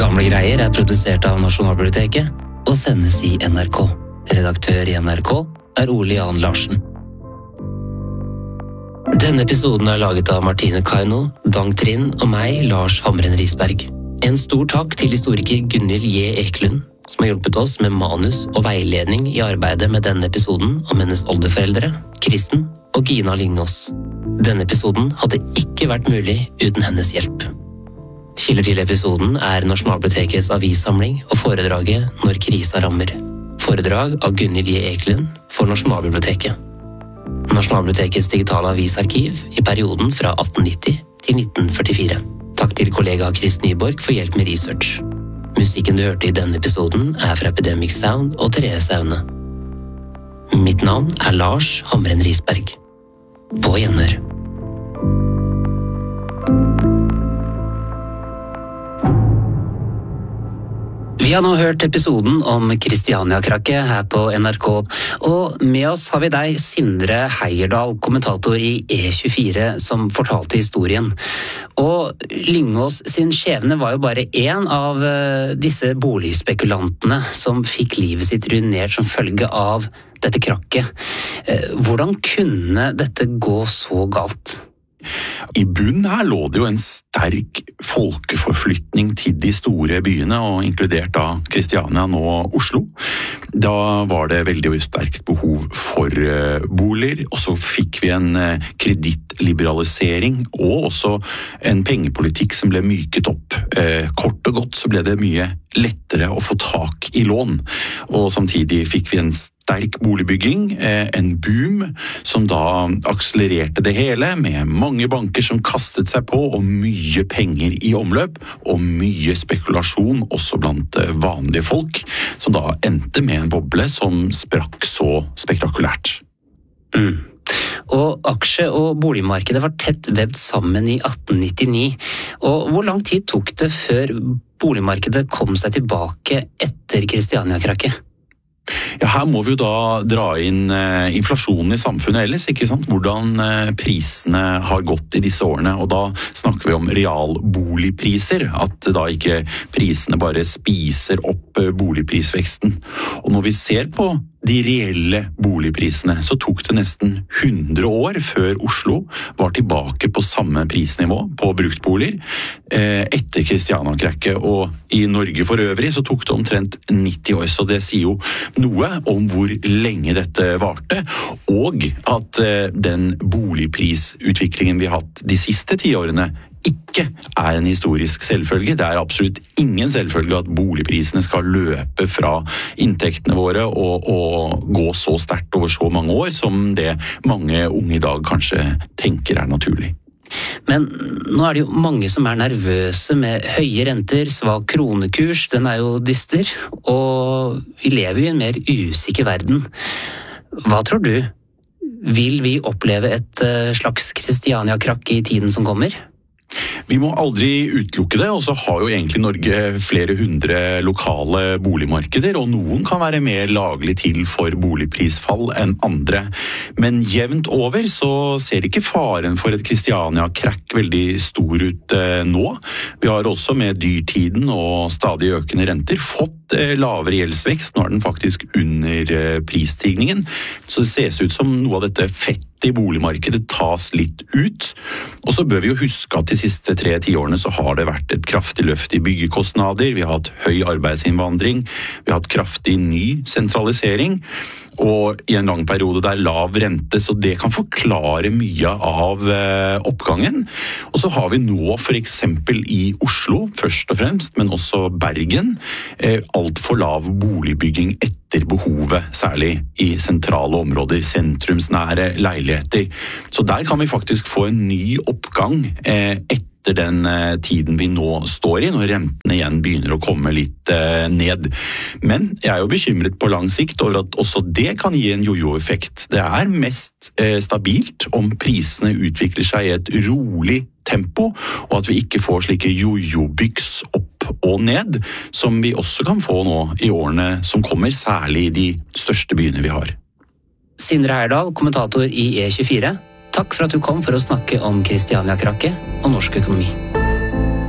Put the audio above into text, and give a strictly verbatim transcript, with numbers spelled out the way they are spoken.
Gamle greier er produsert av Nasjonalbiblioteket og sendes i N R K. Redaktør i N R K er Ole Jan Larsen. Denne episoden er laget av Martine Kaino, Dang Trind og meg, Lars Hamren Risberg. En stor takk til historiker Gunhild J. Eklund, som har hjulpet oss med manus og veiledning i arbeidet med denne episoden om hennes oldeforeldre, Kristen og Gina Lingås. Denne episoden hadde ikke vært mulig uten hennes hjelp. Kilder til episoden er Nasjonalbibliotekets avissamling og foredraget Når krisa rammer. Foredrag av Gunhild J. Eklund for Nasjonalbiblioteket. Nasjonalbibliotekets digitale avisarkiv i perioden fra atten nitti til nitten førtifire. Takk til kollega Chris Nyborg for hjelp med research. Musikken du hørte i denne episoden er fra Epidemic Sound og Therese Aune. Mitt navn er Lars Hamren Risberg. På gjenhør. Vi har nå hørt episoden om Kristiania-krakket her på N R K, og med oss har vi deg, Sindre Heierdal, kommentator i E tjuefire, som fortalte historien. Og Lingås sin skjebne var jo bare en av disse boligspekulantene som fikk livet sitt ruinert som følge av dette krakket. Hvordan kunne dette gå så galt? I bunnen her lå det jo en sterk folkeforflytning til de store byene, og inkludert da Kristiania, nå Oslo. Da var det veldig sterkt behov for boliger, og så fikk vi en kredittliberalisering, og også en pengepolitikk som ble myket opp. Kort og godt så ble det mye lettere å få tak i lån, og samtidig fikk vi en sterk boligbygging, en boom som da akselererte det hele med mange banker som kastet seg på og mye penger i omløp og mye spekulasjon også blant vanlige folk, som da endte med en boble som sprakk så spektakulært. Mm. Og aksje- og boligmarkedet var tett vevd sammen i atten nittini. Og hvor lang tid tok det før boligmarkedet kom seg tilbake etter Kristiania-krakket? Ja, her må vi jo da dra inn eh, inflasjonen i samfunnet ellers, ikke sant? Hvordan eh, prisene har gått i disse årene, og da snakker vi om realboligpriser, at da ikke prisene bare spiser opp eh, boligprisveksten. Og når vi ser på de reelle boligprisene, så tok det nesten hundre år før Oslo var tilbake på samme prisnivå på bruktboliger eh, etter Kristiania-krakket, og i Norge for øvrig så tok det omtrent nitti år, så det sier jo noe om hvor lenge dette varte, og at eh, den boligprisutviklingen vi har hatt de siste ti årene ikke er en historisk selvfølge. Det er absolutt ingen selvfølge at boligprisene skal løpe fra inntektene våre og, og gå så sterkt over så mange år som det mange unge i dag kanskje tenker er naturlig. Men nå er det jo mange som er nervøse med høye renter, svak kronekurs, den er jo dyster, og vi lever i en mer usikker verden. Hva tror du? Vil vi oppleve et slags Kristiania-krakk i tiden som kommer? Vi må aldri utelukke det, og så har jo egentlig Norge flere hundre lokale boligmarkeder, og noen kan være mer laglig til for boligprisfall enn andre. Men jevnt over så ser ikke faren for et Kristiania-krakk veldig stor ut eh, nå. Vi har også med dyrtiden og stadig økende renter fått lavere gjeldsvekst. Nå er den faktisk under prisstigningen, så det ses ut som noe av dette fett i boligmarkedet tas litt ut. Og så bør vi jo huske at de siste tre tiårene så har det vært et kraftig løft i byggekostnader, vi har hatt høy arbeidsinnvandring, vi har hatt kraftig ny sentralisering, og i en lang periode der lav rente, så det kan forklare mye av eh, oppgangen. Og så har vi nå for eksempel i Oslo, først og fremst, men også Bergen, eh, alt for lav boligbygging etter behovet, særlig i sentrale områder, sentrumsnære leiligheter. Så der kan vi faktisk få en ny oppgang eh, etter etter den eh, tiden vi nå står i, når rentene igjen begynner å komme litt eh, ned. Men jeg er jo bekymret på lang sikt over at også det kan gi en jojo-effekt. Det er mest eh, stabilt om prisene utvikler seg i et rolig tempo, og at vi ikke får slike jojo-byks opp og ned, som vi også kan få nå i årene som kommer, særlig i de største byene vi har. Sindre Heierdal, kommentator i E tjuefire. Takk for at du kom for å snakke om Kristiania-krakket og norsk økonomi.